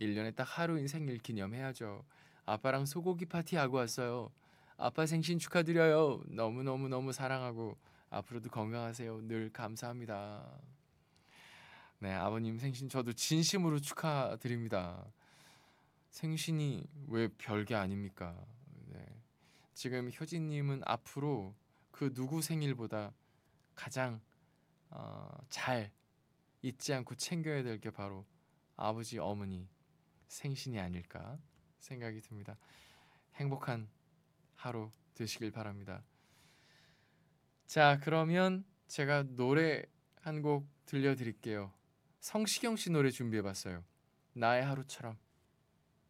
1년에 딱 하루인 생일 기념해야죠. 아빠랑 소고기 파티하고 왔어요. 아빠 생신 축하드려요. 너무너무너무 사랑하고 앞으로도 건강하세요. 늘 감사합니다. 네, 아버님 생신 저도 진심으로 축하드립니다. 생신이 왜 별게 아닙니까? 네. 지금 효진님은 앞으로 그 누구 생일보다 가장 잘 잊지 않고 챙겨야 될 게 바로 아버지 어머니 생신이 아닐까 생각이 듭니다. 행복한 하루 되시길 바랍니다. 자, 그러면 제가 노래 한 곡 들려드릴게요. 성시경 씨 노래 준비해봤어요. 나의 하루처럼.